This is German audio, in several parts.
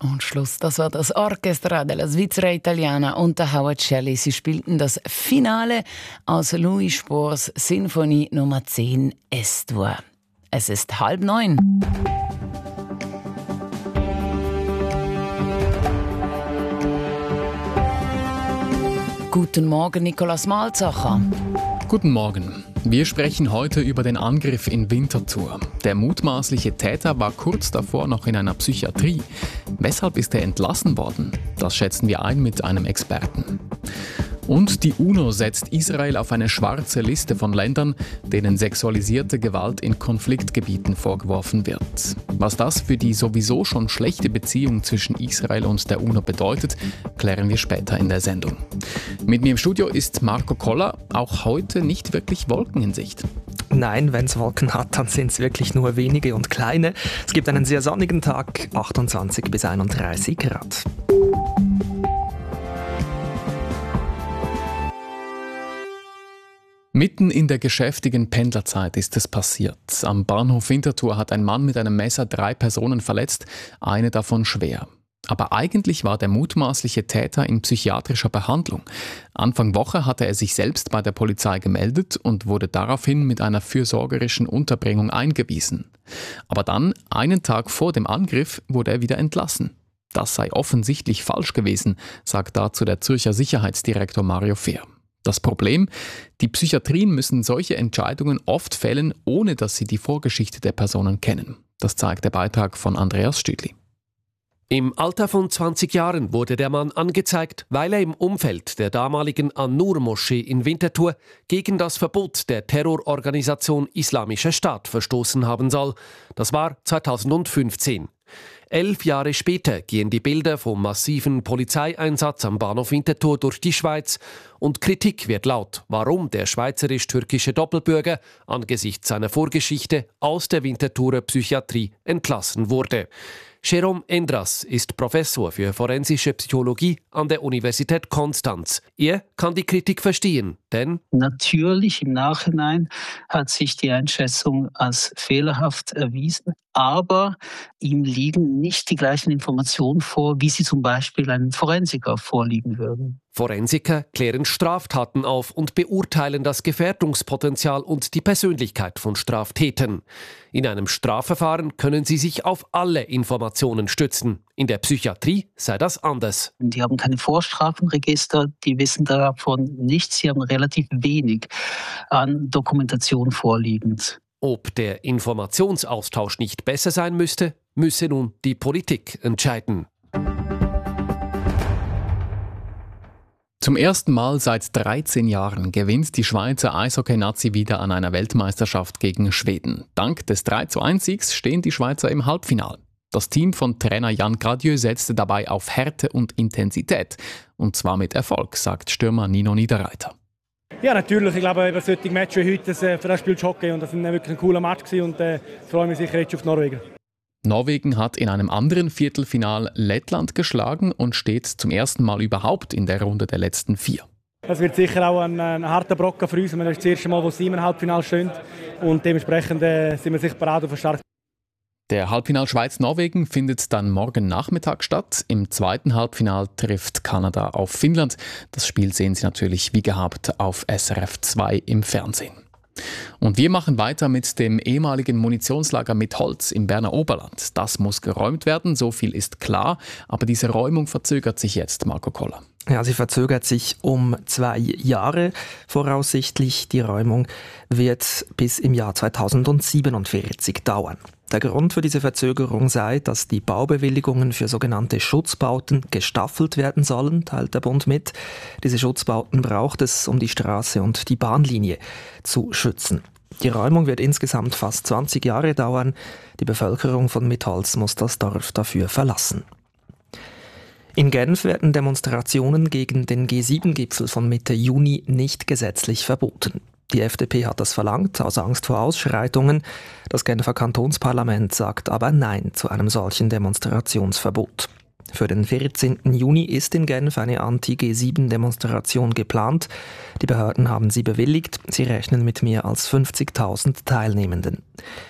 Und Schluss, das war das Orchestra della Svizzera Italiana unter Howard Shelley. Sie spielten das Finale aus Louis Spohrs Sinfonie Nummer 10 Es-Dur. Es ist 8:30. Guten Morgen, Nikolaus Malzacher. Guten Morgen. Wir sprechen heute über den Angriff in Winterthur. Der mutmaßliche Täter war kurz davor noch in einer Psychiatrie. Weshalb ist er entlassen worden? Das schätzen wir ein mit einem Experten. Und die UNO setzt Israel auf eine schwarze Liste von Ländern, denen sexualisierte Gewalt in Konfliktgebieten vorgeworfen wird. Was das für die sowieso schon schlechte Beziehung zwischen Israel und der UNO bedeutet, klären wir später in der Sendung. Mit mir im Studio ist Marco Koller, auch heute nicht wirklich Wolken in Sicht. Nein, wenn es Wolken hat, dann sind es wirklich nur wenige und kleine. Es gibt einen sehr sonnigen Tag, 28 bis 31 Grad. Mitten in der geschäftigen Pendlerzeit ist es passiert. Am Bahnhof Winterthur hat ein Mann mit einem Messer 3 Personen verletzt, eine davon schwer. Aber eigentlich war der mutmaßliche Täter in psychiatrischer Behandlung. Anfang Woche hatte er sich selbst bei der Polizei gemeldet und wurde daraufhin mit einer fürsorgerischen Unterbringung eingewiesen. Aber dann, einen Tag vor dem Angriff, wurde er wieder entlassen. Das sei offensichtlich falsch gewesen, sagt dazu der Zürcher Sicherheitsdirektor Mario Fehr. Das Problem? Die Psychiatrien müssen solche Entscheidungen oft fällen, ohne dass sie die Vorgeschichte der Personen kennen. Das zeigt der Beitrag von Andreas Stüdli. Im Alter von 20 Jahren wurde der Mann angezeigt, weil er im Umfeld der damaligen An-Nur-Moschee in Winterthur gegen das Verbot der Terrororganisation Islamischer Staat verstoßen haben soll. Das war 2015. 11 Jahre später gehen die Bilder vom massiven Polizeieinsatz am Bahnhof Winterthur durch die Schweiz und Kritik wird laut, warum der schweizerisch-türkische Doppelbürger angesichts seiner Vorgeschichte aus der Winterthurer Psychiatrie entlassen wurde. Jérôme Endras ist Professor für forensische Psychologie an der Universität Konstanz. Er kann die Kritik verstehen, denn natürlich im Nachhinein hat sich die Einschätzung als fehlerhaft erwiesen, aber ihm liegen nicht die gleichen Informationen vor, wie sie zum Beispiel einem Forensiker vorliegen würden. Forensiker klären Straftaten auf und beurteilen das Gefährdungspotenzial und die Persönlichkeit von Straftätern. In einem Strafverfahren können sie sich auf alle Informationen stützen. In der Psychiatrie sei das anders. Die haben keine Vorstrafenregister, die wissen davon nichts, sie haben relativ wenig an Dokumentation vorliegend. Ob der Informationsaustausch nicht besser sein müsste, müsse nun die Politik entscheiden. Zum ersten Mal seit 13 Jahren gewinnt die Schweizer Eishockey-Nazi wieder an einer Weltmeisterschaft gegen Schweden. Dank des 3:1-Siegs stehen die Schweizer im Halbfinale. Das Team von Trainer Jan Gradieu setzte dabei auf Härte und Intensität. Und zwar mit Erfolg, sagt Stürmer Nino Niederreiter. Ja, natürlich. Ich glaube, über solche Matches wie heute, für das spielt Hockey und das war wirklich ein cooler Match und freue mich sicher jetzt auf Norwegen. Norwegen hat in einem anderen Viertelfinal Lettland geschlagen und steht zum ersten Mal überhaupt in der Runde der letzten 4. Das wird sicher auch ein harter Brocken für uns. Das ist das erste Mal, wo sie im Halbfinale stehen und dementsprechend sind wir sicher bereit auf ein starkes. Der Halbfinal Schweiz-Norwegen findet dann morgen Nachmittag statt. Im zweiten Halbfinal trifft Kanada auf Finnland. Das Spiel sehen Sie natürlich wie gehabt auf SRF 2 im Fernsehen. Und wir machen weiter mit dem ehemaligen Munitionslager mit Holz im Berner Oberland. Das muss geräumt werden, so viel ist klar. Aber diese Räumung verzögert sich jetzt, Marco Koller. Ja, sie verzögert sich um 2 Jahre. Voraussichtlich die Räumung wird bis im Jahr 2047 dauern. Der Grund für diese Verzögerung sei, dass die Baubewilligungen für sogenannte Schutzbauten gestaffelt werden sollen, teilt der Bund mit. Diese Schutzbauten braucht es, um die Straße und die Bahnlinie zu schützen. Die Räumung wird insgesamt fast 20 Jahre dauern. Die Bevölkerung von Mitholz muss das Dorf dafür verlassen. In Genf werden Demonstrationen gegen den G7-Gipfel von Mitte Juni nicht gesetzlich verboten. Die FDP hat das verlangt, aus Angst vor Ausschreitungen. Das Genfer Kantonsparlament sagt aber Nein zu einem solchen Demonstrationsverbot. Für den 14. Juni ist in Genf eine Anti-G7-Demonstration geplant. Die Behörden haben sie bewilligt. Sie rechnen mit mehr als 50.000 Teilnehmenden.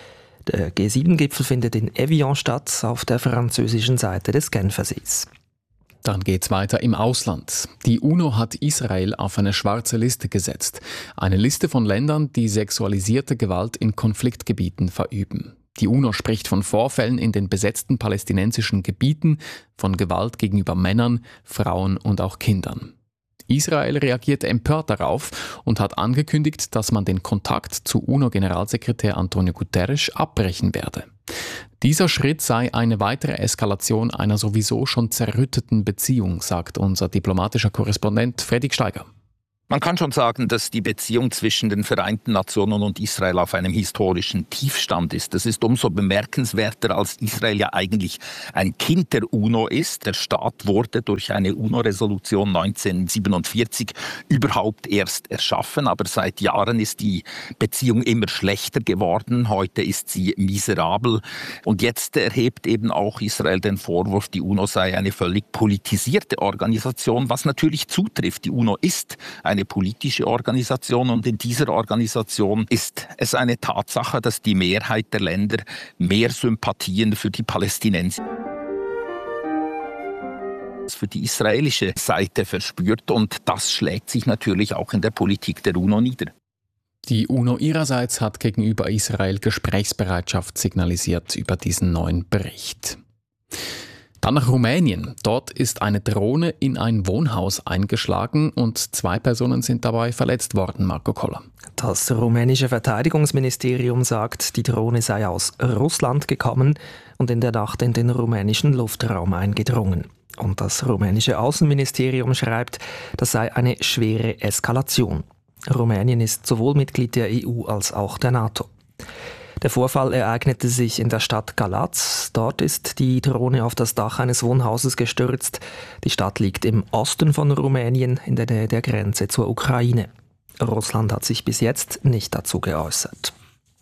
Der G7-Gipfel findet in Evian statt, auf der französischen Seite des Genfersees. Dann geht's weiter im Ausland. Die UNO hat Israel auf eine schwarze Liste gesetzt. Eine Liste von Ländern, die sexualisierte Gewalt in Konfliktgebieten verüben. Die UNO spricht von Vorfällen in den besetzten palästinensischen Gebieten, von Gewalt gegenüber Männern, Frauen und auch Kindern. Israel reagierte empört darauf und hat angekündigt, dass man den Kontakt zu UNO-Generalsekretär Antonio Guterres abbrechen werde. Dieser Schritt sei eine weitere Eskalation einer sowieso schon zerrütteten Beziehung, sagt unser diplomatischer Korrespondent Fredrik Steiger. Man kann schon sagen, dass die Beziehung zwischen den Vereinten Nationen und Israel auf einem historischen Tiefstand ist. Das ist umso bemerkenswerter, als Israel ja eigentlich ein Kind der UNO ist. Der Staat wurde durch eine UNO-Resolution 1947 überhaupt erst erschaffen. Aber seit Jahren ist die Beziehung immer schlechter geworden. Heute ist sie miserabel. Und jetzt erhebt eben auch Israel den Vorwurf, die UNO sei eine völlig politisierte Organisation, was natürlich zutrifft. Die UNO ist eine politische Organisation und in dieser Organisation ist es eine Tatsache, dass die Mehrheit der Länder mehr Sympathien für die Palästinenser für die israelische Seite verspürt und das schlägt sich natürlich auch in der Politik der UNO nieder. Die UNO ihrerseits hat gegenüber Israel Gesprächsbereitschaft signalisiert über diesen neuen Bericht. Dann nach Rumänien. Dort ist eine Drohne in ein Wohnhaus eingeschlagen und 2 Personen sind dabei verletzt worden, Marco Koller. Das rumänische Verteidigungsministerium sagt, die Drohne sei aus Russland gekommen und in der Nacht in den rumänischen Luftraum eingedrungen. Und das rumänische Außenministerium schreibt, das sei eine schwere Eskalation. Rumänien ist sowohl Mitglied der EU als auch der NATO. Der Vorfall ereignete sich in der Stadt Galați. Dort ist die Drohne auf das Dach eines Wohnhauses gestürzt. Die Stadt liegt im Osten von Rumänien, in der Nähe der Grenze zur Ukraine. Russland hat sich bis jetzt nicht dazu geäußert.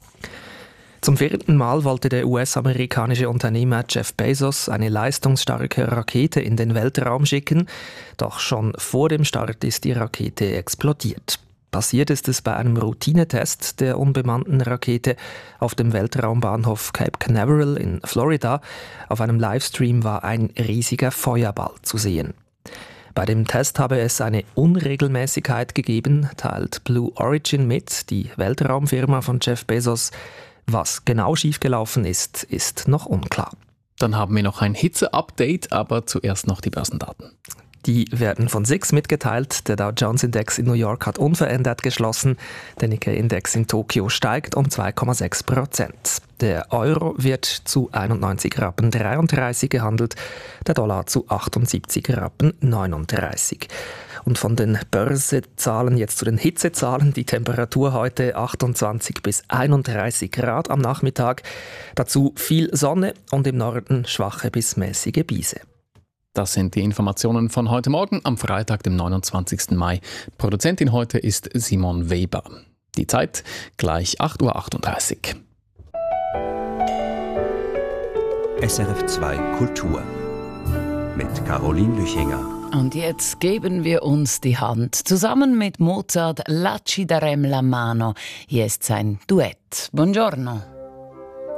Zum 4. Mal wollte der US-amerikanische Unternehmer Jeff Bezos eine leistungsstarke Rakete in den Weltraum schicken. Doch schon vor dem Start ist die Rakete explodiert. Passiert ist es bei einem Routinetest der unbemannten Rakete auf dem Weltraumbahnhof Cape Canaveral in Florida. Auf einem Livestream war ein riesiger Feuerball zu sehen. Bei dem Test habe es eine Unregelmäßigkeit gegeben, teilt Blue Origin mit, die Weltraumfirma von Jeff Bezos. Was genau schiefgelaufen ist, ist noch unklar. Dann haben wir noch ein Hitze-Update, aber zuerst noch die Börsendaten. Die werden von SIX mitgeteilt. Der Dow Jones Index in New York hat unverändert geschlossen. Der Nikkei-Index in Tokio steigt um 2,6%. Der Euro wird zu 91,33 Rappen gehandelt, der Dollar zu 78,39 Rappen. Und von den Börsezahlen jetzt zu den Hitzezahlen. Die Temperatur heute 28 bis 31 Grad am Nachmittag. Dazu viel Sonne und im Norden schwache bis mäßige Brise. Das sind die Informationen von heute Morgen am Freitag, dem 29. Mai. Produzentin heute ist Simon Weber. Die Zeit gleich 8.38 Uhr. SRF 2 Kultur mit Caroline Lüchinger. Und jetzt geben wir uns die Hand. Zusammen mit Mozart La ci darem la mano. Hier ist sein Duett. Buongiorno.